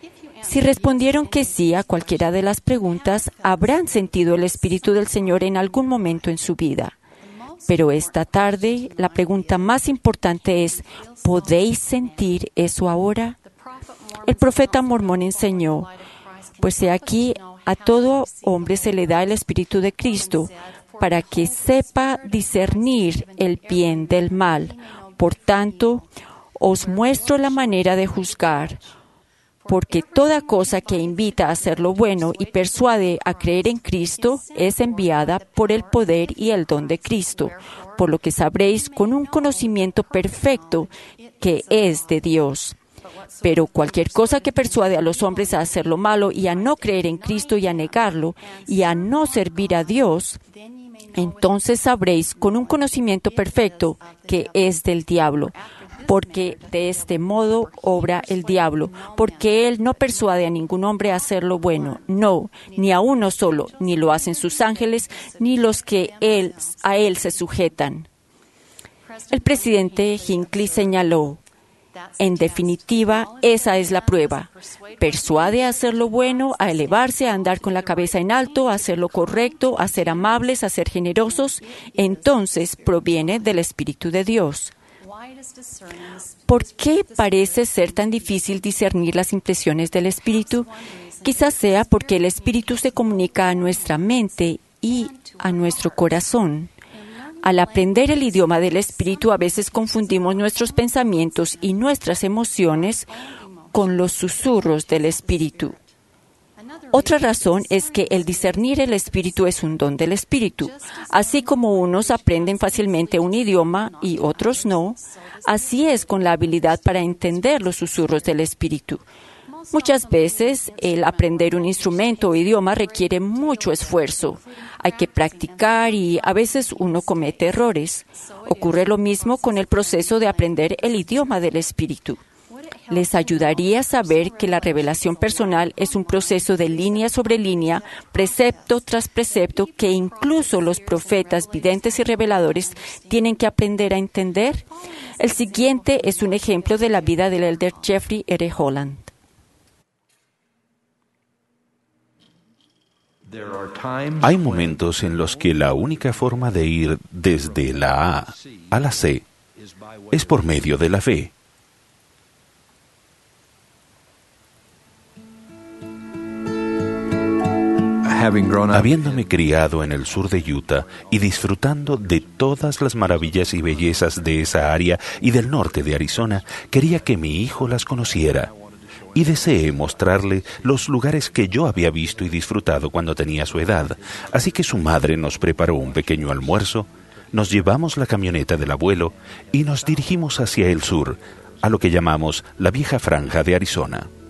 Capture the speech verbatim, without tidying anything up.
Si respondieron que sí a cualquiera de las preguntas, habrán sentido el Espíritu del Señor en algún momento en su vida. Pero esta tarde, la pregunta más importante es, ¿podéis sentir eso ahora? El profeta mormón enseñó, pues he aquí, a todo hombre se le da el Espíritu de Cristo, para que sepa discernir el bien del mal. Por tanto, os muestro la manera de juzgar, porque toda cosa que invita a hacer lo bueno y persuade a creer en Cristo es enviada por el poder y el don de Cristo, por lo que sabréis con un conocimiento perfecto que es de Dios. Pero cualquier cosa que persuade a los hombres a hacer lo malo y a no creer en Cristo y a negarlo y a no servir a Dios, entonces sabréis con un conocimiento perfecto que es del diablo, porque de este modo obra el diablo, porque él no persuade a ningún hombre a hacer lo bueno, no, ni a uno solo, ni lo hacen sus ángeles, ni los que él, a él se sujetan. El presidente Hinckley señaló, en definitiva, esa es la prueba. Persuade a hacer lo bueno, a elevarse, a andar con la cabeza en alto, a hacer lo correcto, a ser amables, a ser generosos, entonces proviene del Espíritu de Dios. ¿Por qué parece ser tan difícil discernir las impresiones del Espíritu? Quizás sea porque el Espíritu se comunica a nuestra mente y a nuestro corazón. Al aprender el idioma del Espíritu, a veces confundimos nuestros pensamientos y nuestras emociones con los susurros del Espíritu. Otra razón es que el discernir el Espíritu es un don del Espíritu. Así como unos aprenden fácilmente un idioma y otros no, así es con la habilidad para entender los susurros del Espíritu. Muchas veces el aprender un instrumento o idioma requiere mucho esfuerzo. Hay que practicar y a veces uno comete errores. Ocurre lo mismo con el proceso de aprender el idioma del Espíritu. Les ayudaría a saber que la revelación personal es un proceso de línea sobre línea, precepto tras precepto, que incluso los profetas, videntes y reveladores tienen que aprender a entender. El siguiente es un ejemplo de la vida del elder Jeffrey R. Holland. Hay momentos en los que la única forma de ir desde la A a la C es por medio de la fe. Habiéndome criado en el sur de Utah y disfrutando de todas las maravillas y bellezas de esa área y del norte de Arizona, quería que mi hijo las conociera. Y deseé mostrarle los lugares que yo había visto y disfrutado cuando tenía su edad. Así que su madre nos preparó un pequeño almuerzo, nos llevamos la camioneta del abuelo y nos dirigimos hacia el sur, a lo que llamamos la vieja franja de Arizona.